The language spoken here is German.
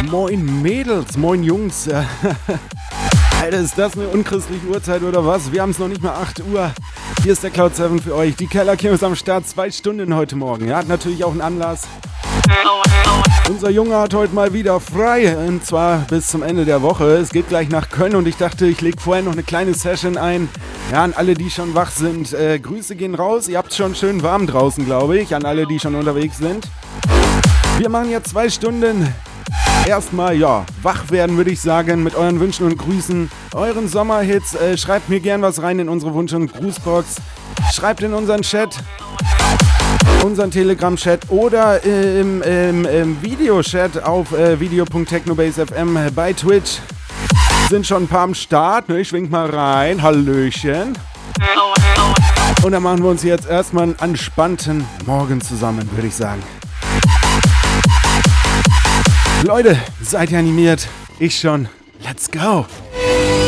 Moin Mädels, moin Jungs. Alter, ist das eine unchristliche Uhrzeit oder was? Wir haben es noch nicht mal 8 Uhr. Hier ist der Cloud 7 für euch. Die Kellerkirmes am Start, 2 Stunden heute Morgen. Ja, hat natürlich auch einen Anlass. Unser Junge hat heute mal wieder frei, und zwar bis zum Ende der Woche. Es geht gleich nach Köln und ich dachte, ich lege vorher noch eine kleine Session ein. Ja, an alle, die schon wach sind, Grüße gehen raus. Ihr habt es schon schön warm draußen, glaube ich, an alle, die schon unterwegs sind. Wir machen jetzt 2 Stunden. Erstmal, ja, wach werden, würde ich sagen, mit euren Wünschen und Grüßen, euren Sommerhits. Schreibt mir gern was rein in unsere Wunsch- und Grußbox. Schreibt in unseren Chat, unseren Telegram-Chat oder im Videochat auf video.technobase.fm bei Twitch. Sind schon ein paar am Start, ne? Ich wink mal rein. Hallöchen. Und dann machen wir uns jetzt erstmal einen entspannten Morgen zusammen, würde ich sagen. Leute, seid ihr animiert? Ich schon. Let's go!